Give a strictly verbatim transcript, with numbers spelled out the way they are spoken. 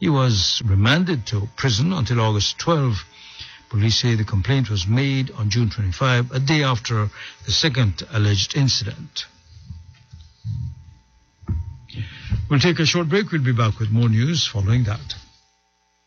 He was remanded to prison until August twelfth. Police say the complaint was made on June twenty-fifth, a day after the second alleged incident. We'll take a short break. We'll be back with more news following that.